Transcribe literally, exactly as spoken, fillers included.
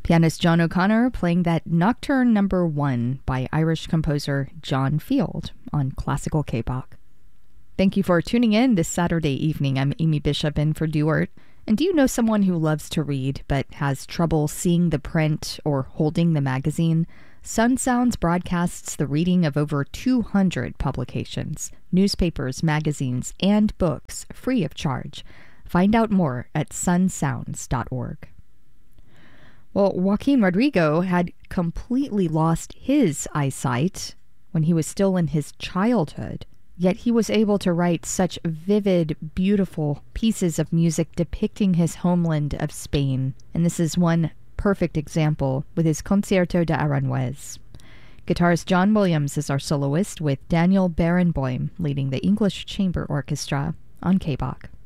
Pianist John O'Connor playing that Nocturne Number One by Irish composer John Field on Classical K-Pop. Thank you for tuning in this Saturday evening. I'm Amy Bishop in for Duart. And do you know someone who loves to read but has trouble seeing the print or holding the magazine? Sun Sounds broadcasts the reading of over two hundred publications, newspapers, magazines, and books free of charge. Find out more at sun sounds dot org. Well, Joaquin Rodrigo had completely lost his eyesight when he was still in his childhood, yet he was able to write such vivid, beautiful pieces of music depicting his homeland of Spain. And this is one perfect example with his Concierto de Aranjuez. Guitarist John Williams is our soloist, with Daniel Barenboim leading the English Chamber Orchestra on K B O C.